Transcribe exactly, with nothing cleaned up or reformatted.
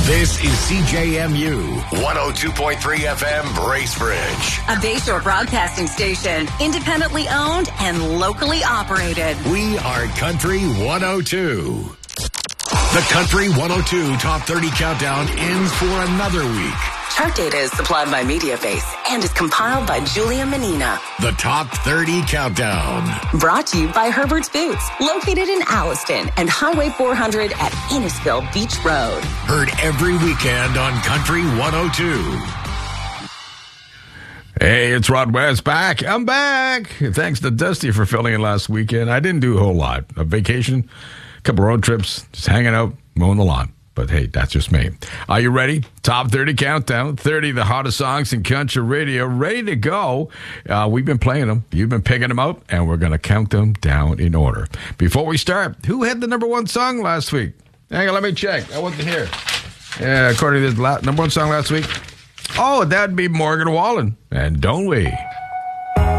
This is C J M U one oh two point three F M Bracebridge. A Bayshore broadcasting station, independently owned and locally operated. We are Country one oh two. The Country one oh two Top thirty Countdown ends for another week. Chart data is supplied by MediaFace and is compiled by Julia Menina. The Top thirty Countdown. Brought to you by Herbert's Boots, located in Alliston and Highway four hundred at Innisfil Beach Road. Heard every weekend on Country one oh two. Hey, it's Rod West back. I'm back. Thanks to Dusty for filling in last weekend. I didn't do a whole lot. A vacation, a couple road trips, just hanging out, mowing the lawn. But hey, that's just me. Are you ready? Top thirty Countdown. thirty of the hottest songs in country radio. Ready to go. Uh, we've been playing them. You've been picking them out. And we're going to count them down in order. Before we start, who had the number one song last week? Hang on, let me check. I wasn't here. Yeah, according to the la- number one song last week. Oh, that'd be Morgan Wallen. And Don't We?